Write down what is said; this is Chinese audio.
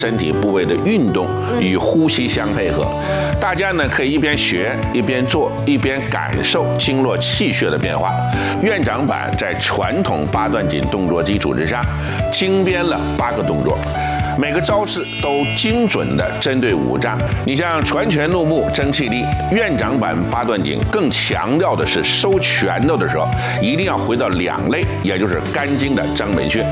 身体部位的运动与呼吸相配合。大家呢可以一边学一边做，一边感受经络气血的变化。院长版在传统八段锦动作基础之上，精编了8个动作。每个招式都精准地针对五脏。你像传拳入目、争气力，院长版八段锦更强调的是收拳头的时候，一定要回到2肋，也就是肝经的张本穴。